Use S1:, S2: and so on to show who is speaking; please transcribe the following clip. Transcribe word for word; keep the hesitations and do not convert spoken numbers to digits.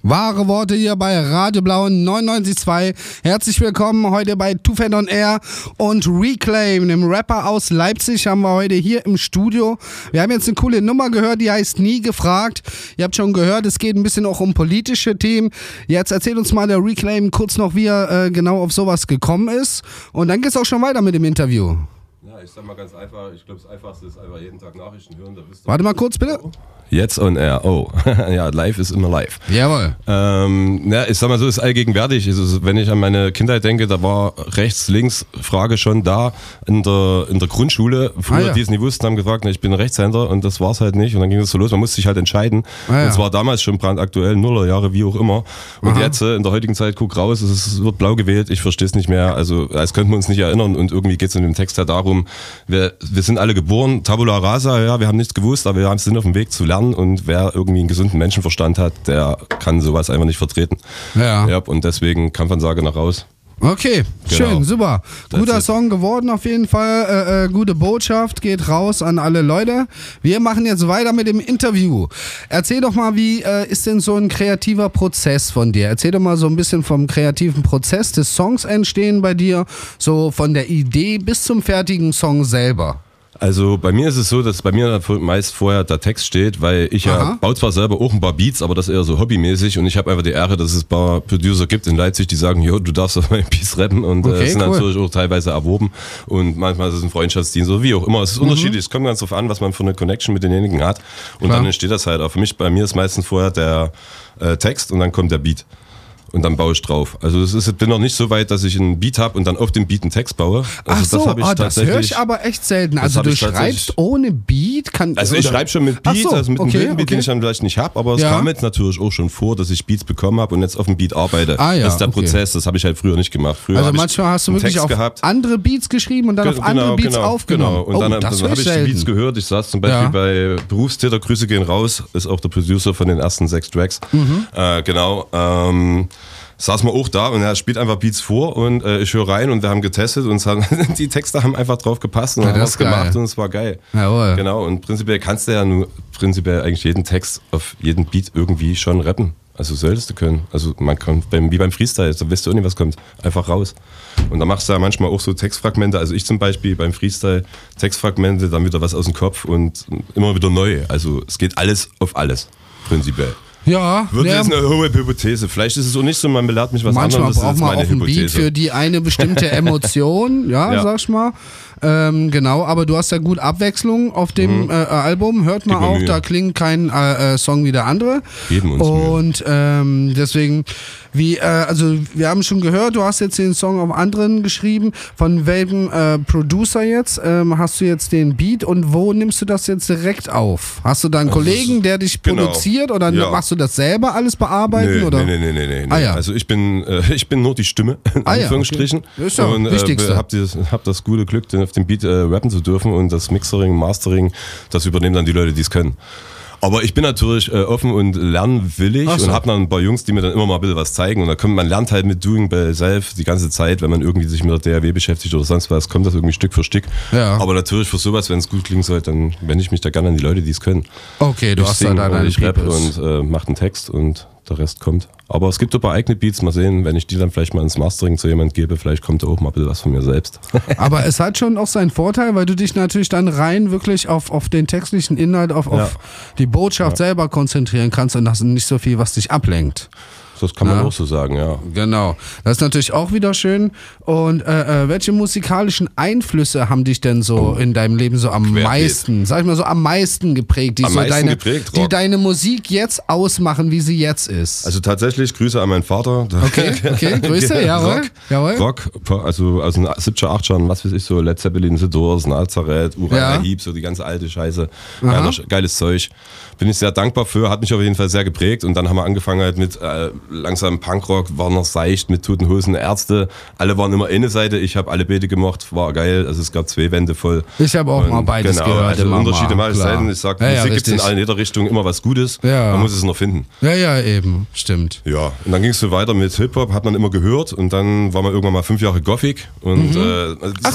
S1: Wahre Worte hier bei Radio Blau neunundneunzig Komma zwei. Herzlich willkommen heute bei Two Fat on Air und Reclaim, dem Rapper aus Leipzig, haben wir heute hier im Studio. Wir haben jetzt eine coole Nummer gehört, die heißt Nie gefragt. Ihr habt schon gehört, es geht ein bisschen auch um politische Themen. Jetzt erzählt uns mal der Reclaim kurz noch, wie er äh, genau auf sowas gekommen ist. Und dann geht es auch schon weiter mit dem Interview.
S2: Ja, ich sag mal ganz einfach, ich glaube, das Einfachste ist einfach jeden Tag Nachrichten hören. Da wisst ihr,
S1: Warte mal kurz, bitte.
S2: Jetzt on air, oh. Ja, live ist immer live.
S1: Jawohl.
S2: Ähm, ja, ich sag mal so, ist allgegenwärtig. Also, wenn ich an meine Kindheit denke, da war rechts, links Frage schon da in der, in der Grundschule. Früher,
S1: ah, ja.
S2: die es nie wussten, haben gefragt, ne, ich bin Rechtshänder und das war's halt nicht. Und dann ging es so los, man musste sich halt entscheiden.
S1: Ah, ja.
S2: Und zwar damals schon brandaktuell, Nullerjahre, wie auch immer. Und Aha. jetzt, in der heutigen Zeit, guck raus, es wird blau gewählt, ich verstehe es nicht mehr. Also, als könnten wir uns nicht erinnern. Und irgendwie geht es in dem Text ja darum, wir, wir sind alle geboren, Tabula rasa, ja, wir haben nichts gewusst, aber wir sind auf dem Weg zu lernen und wer irgendwie einen gesunden Menschenverstand hat, der kann sowas einfach nicht vertreten.
S1: Ja.
S2: Ja, und deswegen Kampfansage nach raus.
S1: Okay,
S2: Genau.
S1: schön, super.
S2: That's
S1: Guter
S2: it.
S1: Song geworden auf jeden Fall. Äh, äh, gute Botschaft geht raus an alle Leute. Wir machen jetzt weiter mit dem Interview. Erzähl doch mal, wie äh, ist denn so ein kreativer Prozess von dir? Erzähl doch mal so ein bisschen vom kreativen Prozess des Songs entstehen bei dir, so von der Idee bis zum fertigen Song selber.
S2: Also bei mir ist es so, dass bei mir meist vorher der Text steht, weil ich
S1: Aha.
S2: ja baue zwar selber auch ein paar Beats, aber das eher so hobbymäßig und ich habe einfach die Ehre, dass es ein paar Producer gibt in Leipzig, die sagen, jo, du darfst auf meinen Beats rappen und
S1: Okay,
S2: äh, sind
S1: cool.
S2: natürlich auch teilweise erworben und manchmal ist es ein Freundschaftsdienst oder wie auch immer. Es ist mhm. unterschiedlich, es kommt ganz drauf an, was man für eine Connection mit denjenigen hat und
S1: Klar.
S2: dann entsteht das halt auch. Für mich, bei mir ist meistens vorher der äh, Text und dann kommt der Beat. Und dann baue ich drauf. Also es ist, bin noch nicht so weit, dass ich einen Beat habe und dann auf dem Beat einen Text baue. Also
S1: Ach so,
S2: das, hab ich
S1: ah, das höre ich aber echt selten. Also
S2: hab
S1: du
S2: ich
S1: schreibst ohne Beat? Kann,
S2: Also ich schreibe schon mit Beat,
S1: so,
S2: also mit
S1: okay,
S2: einem wilden Beat,
S1: okay.
S2: den ich dann vielleicht nicht habe, aber es
S1: Ja.
S2: kam jetzt natürlich auch schon vor, dass ich Beats bekommen habe und jetzt auf dem Beat arbeite.
S1: Ah, ja,
S2: das ist der
S1: okay.
S2: Prozess, das habe ich halt früher nicht gemacht. Früher
S1: Also
S2: hab ich
S1: manchmal hast du
S2: einen
S1: wirklich
S2: Text
S1: auf
S2: gehabt.
S1: andere Beats geschrieben und dann auf
S2: Genau,
S1: andere Beats
S2: genau,
S1: aufgenommen.
S2: Genau. Und
S1: oh,
S2: dann,
S1: das
S2: dann habe ich die
S1: selten.
S2: Beats gehört. Ich saß zum Beispiel
S1: Ja.
S2: bei Berufstäter, Grüße gehen raus, ist auch der Producer von den ersten sechs Tracks.
S1: Mhm.
S2: Äh, genau. Ähm, saß man auch da und er spielt einfach Beats vor und äh, ich höre rein und wir haben getestet und es haben, die Texte haben einfach drauf gepasst und
S1: Ja,
S2: haben
S1: das
S2: was
S1: ist geil.
S2: gemacht und es war geil.
S1: Jawohl.
S2: Genau, und prinzipiell kannst du ja nur prinzipiell eigentlich jeden Text auf jeden Beat irgendwie schon rappen. Also solltest du können. Also man kann, beim, wie beim Freestyle, da weißt du auch nicht, was kommt. Einfach raus. Und da machst du ja manchmal auch so Textfragmente, also ich zum Beispiel beim Freestyle, Textfragmente, dann wieder was aus dem Kopf und immer wieder neu. Also es geht alles auf alles, prinzipiell.
S1: Ja,
S2: Wird
S1: ja.
S2: jetzt eine hohe Hypothese. Vielleicht ist es auch nicht so, man belehrt mich was
S1: Manchmal
S2: anderes. Das
S1: braucht
S2: ist
S1: man
S2: meine
S1: auch einen Beat
S2: Hypothese.
S1: für die eine bestimmte Emotion, ja,
S2: Ja.
S1: sag ich mal. Ähm, genau, aber du hast ja gut Abwechslung auf dem
S2: Mhm.
S1: äh, Album. Hört man
S2: Gib mir
S1: auch,
S2: Mühe.
S1: da klingt kein äh, äh, Song wie der andere.
S2: Geben uns Mühe.
S1: Und ähm, deswegen, wie, äh, also wir haben schon gehört, du hast jetzt den Song auf anderen geschrieben. Von welchem äh, Producer jetzt? Ähm, hast du jetzt den Beat und wo nimmst du das jetzt direkt auf? Hast du da einen
S2: Also
S1: Kollegen, der dich
S2: genau.
S1: produziert oder
S2: Ja.
S1: machst du das selber alles bearbeiten?
S2: Nee,
S1: oder?
S2: nee, nee, nee, nee, nee.
S1: Ah, ja.
S2: Also ich bin, äh, ich bin nur die Stimme, in
S1: Ah, ja,
S2: Anführungsstrichen.
S1: okay. Das ist ja
S2: und
S1: das Wichtigste.
S2: äh, hab, dieses, hab das gute Glück, den auf dem Beat äh, rappen zu dürfen und das Mixering, Mastering, das übernehmen dann die Leute, die es können. Aber ich bin natürlich äh, offen und lernwillig
S1: Ach so.
S2: und habe dann ein paar Jungs, die mir dann immer mal ein bisschen was zeigen. Und da kommt man lernt halt mit Doing by Self die ganze Zeit, wenn man irgendwie sich mit der D A W beschäftigt oder sonst was, kommt das irgendwie Stück für Stück.
S1: Ja.
S2: Aber natürlich für sowas, wenn es gut klingen soll, dann wende ich mich da gerne an die Leute, die es können.
S1: Okay, du
S2: ich
S1: hast da
S2: sing
S1: deine
S2: und ich rap
S1: Peoples.
S2: und äh, mache einen Text und der Rest kommt. Aber es gibt ein paar eigene Beats, mal sehen, wenn ich die dann vielleicht mal ins Mastering zu jemand gebe, vielleicht kommt da auch mal ein bisschen was von mir selbst.
S1: Aber es hat schon auch seinen Vorteil, weil du dich natürlich dann rein wirklich auf, auf den textlichen Inhalt, auf,
S2: Ja.
S1: auf die Botschaft
S2: Ja.
S1: selber konzentrieren kannst und hast nicht so viel, was dich ablenkt.
S2: Das kann man
S1: Ja.
S2: auch so sagen, ja.
S1: Genau. Das ist natürlich auch wieder schön. Und äh, äh, welche musikalischen Einflüsse haben dich denn so in deinem Leben so am
S2: Querbeet.
S1: meisten, sag ich mal so am meisten geprägt, die
S2: Am
S1: so
S2: meisten
S1: deine,
S2: geprägt,
S1: die
S2: Rock.
S1: deine Musik jetzt ausmachen, wie sie jetzt ist?
S2: Also tatsächlich Grüße an meinen Vater.
S1: Okay, okay, Grüße, jawohl,
S2: Rock,
S1: jawohl.
S2: Rock, also aus den siebziger, achtzigern, was weiß ich, so Led Zeppelin, The Doors, Nazareth, Uriah
S1: Ja.
S2: Heep, so die ganze alte Scheiße.
S1: Aha.
S2: Geiler, geiles Zeug. Bin ich sehr dankbar für, hat mich auf jeden Fall sehr geprägt. Und dann haben wir angefangen halt mit äh, langsam Punkrock, war noch seicht, mit Toten Hosen, Ärzte. Alle waren immer eine Seite, ich habe alle Beete gemocht, war geil. Also es gab zwei Wände voll.
S1: Ich habe auch
S2: Und
S1: mal beides
S2: genau,
S1: gehört.
S2: also
S1: immer
S2: Unterschiede
S1: mal,
S2: mache ich
S1: klar.
S2: selten. Ich sage,
S1: Ja, ja,
S2: Musik gibt es in
S1: richtig.
S2: allen jeder Richtung immer was Gutes.
S1: Ja.
S2: Man muss es noch finden.
S1: Ja, ja, eben, stimmt.
S2: Ja, und dann ging es so weiter mit Hip-Hop, hat man immer gehört und dann war man irgendwann mal fünf Jahre Gothic und
S1: Mhm.
S2: äh, also
S1: Ach